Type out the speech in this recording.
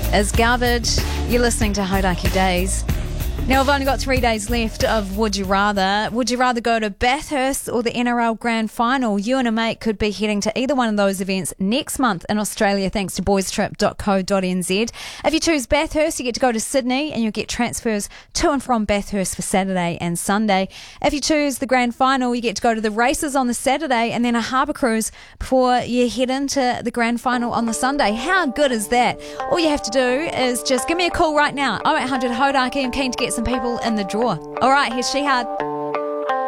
is Garvard. You're listening to Hodaki Days. Now, we've only got 3 days left of Would You Rather. Would you rather go to Bathurst or the NRL Grand Final? You and a mate could be heading to either one of those events next month in Australia thanks to boystrip.co.nz. If you choose Bathurst, you get to go to Sydney and you'll get transfers to and from Bathurst for Saturday and Sunday. If you choose the Grand Final, you get to go to the races on the Saturday and then a harbour cruise before you head into the Grand Final on the Sunday. How good is that? All you have to do is just give me a call right now, 0800 Hodaki. I'm keen to get some people in the draw. All right, here's Shehad.